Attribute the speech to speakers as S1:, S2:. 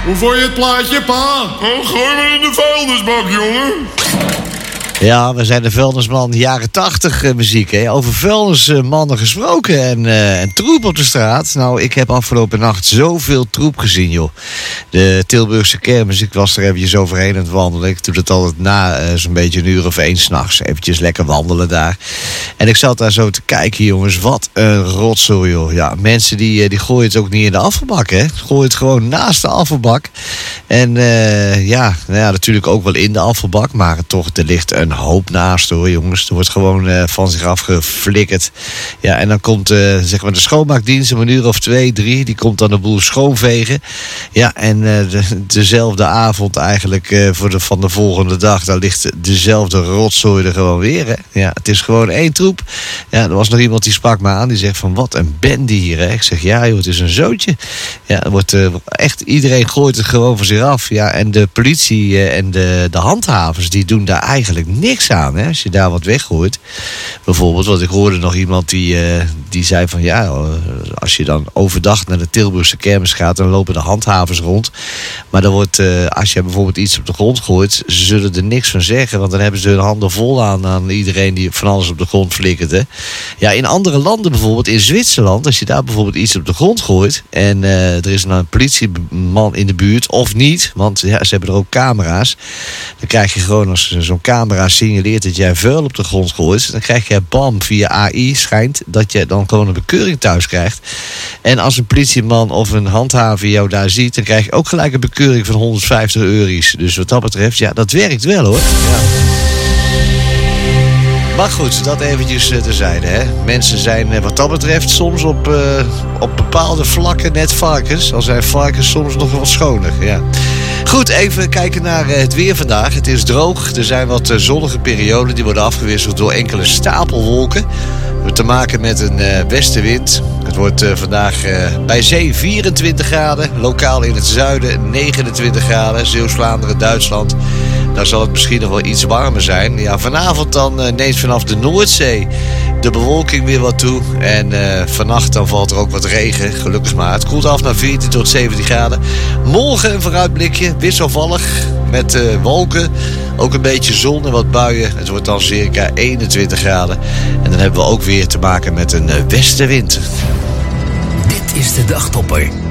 S1: Hoe vond je het plaatje, pa?
S2: Oh, gooi maar in de vuilnisbak, jongen.
S3: Ja, we zijn de vuilnisman jaren 80 muziek. Hè? Over vuilnismannen gesproken en troep op de straat. Nou, ik heb afgelopen nacht zoveel troep gezien, joh. De Tilburgse kermis, ik was er eventjes overheen aan het wandelen. Ik doe het altijd na zo'n beetje een uur of 1 s'nachts. Eventjes lekker wandelen daar. En ik zat daar zo te kijken, jongens. Wat een rotzooi, joh. Ja, mensen die gooien het ook niet in de afvalbak, hè. Gooien het gewoon naast de afvalbak. En ja, natuurlijk ook wel in de afvalbak. Maar toch, er ligt een hoop naast, hoor, jongens. Er wordt gewoon van zich afgeflikkerd. Ja, en dan komt zeg maar de schoonmaakdienst om 1 uur of 2, 3. Die komt dan de boel schoonvegen. Ja, en dezelfde avond eigenlijk van de volgende dag. Daar ligt dezelfde rotzooi er gewoon weer, hè. Ja, het is gewoon 1 troep. Ja, er was nog iemand die sprak me aan. Die zegt van, wat een bende hier, hè. Ik zeg, ja, joh, het is een zootje. Ja, er wordt echt, iedereen gooit het gewoon van zich af. Ja, en de politie en de handhavers, die doen daar eigenlijk niks aan, hè, als je daar wat weggooit. Bijvoorbeeld, want ik hoorde nog iemand die zei van, ja, als je dan overdag naar de Tilburgse kermis gaat, dan lopen de handhavers rond. Maar dan wordt, als je bijvoorbeeld iets op de grond gooit, ze zullen er niks van zeggen, want dan hebben ze hun handen vol aan iedereen die van alles op de grond flikkert, hè. Ja, in andere landen, bijvoorbeeld in Zwitserland, als je daar bijvoorbeeld iets op de grond gooit en er is een politieman in de buurt, of niet, want ja, ze hebben er ook camera's, dan krijg je gewoon, als zo'n camera signaleert dat jij vuil op de grond gooit, dan krijg je bam, via AI schijnt dat je dan gewoon een bekeuring thuis krijgt. En als een politieman of een handhaver jou daar ziet, dan krijg je ook gelijk een bekeuring van 150 euro's. Dus wat dat betreft, ja, dat werkt wel, hoor. Ja. Maar goed, dat eventjes terzijde, hè. Mensen zijn wat dat betreft soms op bepaalde vlakken net varkens. Al zijn varkens soms nog wat schoner, ja. Goed, even kijken naar het weer vandaag. Het is droog, er zijn wat zonnige perioden. Die worden afgewisseld door enkele stapelwolken. We hebben te maken met een westenwind. Het wordt vandaag bij zee 24 graden. Lokaal in het zuiden 29 graden. Zeeuws-Vlaanderen, Duitsland. Daar zal het misschien nog wel iets warmer zijn. Ja, vanavond dan neemt vanaf de Noordzee de bewolking weer wat toe. En vannacht dan valt er ook wat regen, gelukkig maar. Het koelt af naar 14 tot 17 graden. Morgen een vooruitblikje, wisselvallig met wolken. Ook een beetje zon en wat buien. Het wordt dan circa 21 graden. En dan hebben we ook weer te maken met een westenwind.
S4: Dit is de Dagtopper.